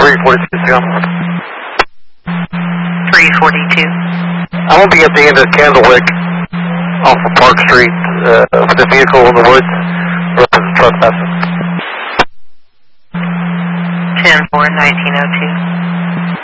342, John. 342. I'm going to be at the end of Candlewick off of Park Street with a vehicle in the woods. Reference trespassing. 10-4, 1902.